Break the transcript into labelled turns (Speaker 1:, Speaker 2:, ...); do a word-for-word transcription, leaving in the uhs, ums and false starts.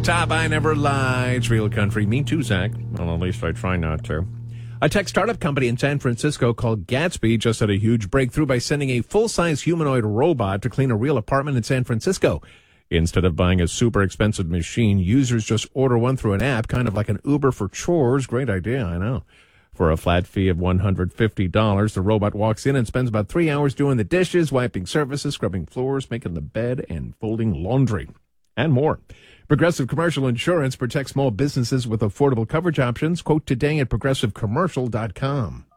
Speaker 1: Top I Never Lie. It's Real Country. Me too, Zach. Well, at least I try not to. A tech startup company in San Francisco called Gatsby just had a huge breakthrough by sending a full-size humanoid robot to clean a real apartment in San Francisco. Instead of buying a super expensive machine, users just order one through an app, kind of like an Uber for chores. Great idea, I know. For a flat fee of one hundred fifty dollars, the robot walks in and spends about three hours doing the dishes, wiping surfaces, scrubbing floors, making the bed, and folding laundry, and more. Progressive Commercial Insurance protects small businesses with affordable coverage options. Quote today at progressive commercial dot com.